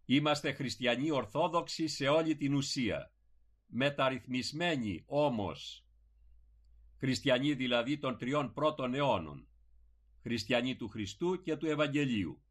Είμαστε χριστιανοί ορθόδοξοι σε όλη την ουσία, μεταρρυθμισμένοι όμως. Χριστιανοί δηλαδή των 3 πρώτων αιώνων, χριστιανοί του Χριστού και του Ευαγγελίου.